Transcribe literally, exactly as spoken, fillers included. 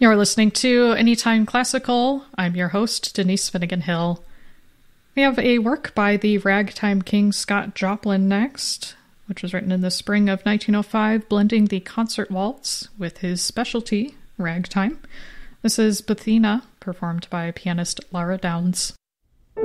You're listening to Anytime Classical. I'm your host, Denise Finnegan Hill. We have a work by the ragtime king Scott Joplin next, which was written in the spring of nineteen oh five, blending the concert waltz with his specialty, ragtime. This is Bethina, performed by pianist Lara Downs.